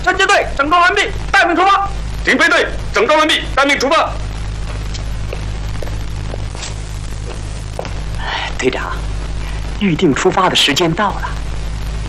侦缉队整装完毕，待命出发。 警备队整装完毕，待命出发。 队长，预定出发的时间到了。